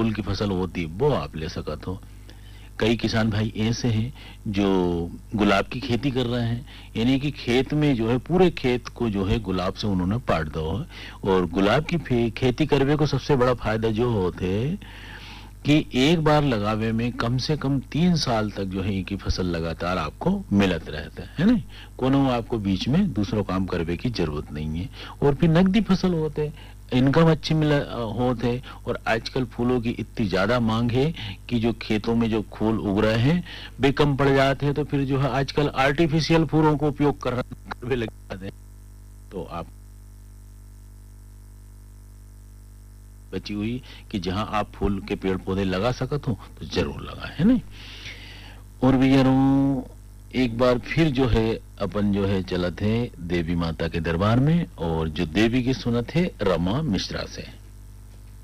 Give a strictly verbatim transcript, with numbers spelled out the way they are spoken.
फूल की फसल होती वो आप ले सकत हो। कई किसान भाई ऐसे हैं जो गुलाब की खेती कर रहे हैं, यानी कि खेत में जो है पूरे खेत को जो है गुलाब से उन्होंने पाट दो है। और गुलाब की फे- खेती करने को सबसे बड़ा फायदा जो होते है कि एक बार लगावे में कम से कम तीन साल तक जो है इनकी फसल लगातार आपको मिलत रहता है, है ना। कोनो आपको बीच में दूसरा काम करने की जरूरत नहीं है। और फिर नकदी फसल होते, इनकम अच्छी मिल होते। और आजकल फूलों की इतनी ज्यादा मांग है कि जो खेतों में जो फूल उग रहे हैं वे कम पड़ जाते हैं, तो फिर जो है आजकल आर्टिफिशियल फूलों को उपयोग कर करने लग जाते हैं। तो आप बची हुई कि जहां आप फूल के पेड़ पौधे लगा सकत हो तो जरूर लगा, है ना। और भी यारों एक बार फिर जो है अपन जो है चलत है देवी माता के दरबार में, और जो देवी की सुनत है रमा मिश्रा से।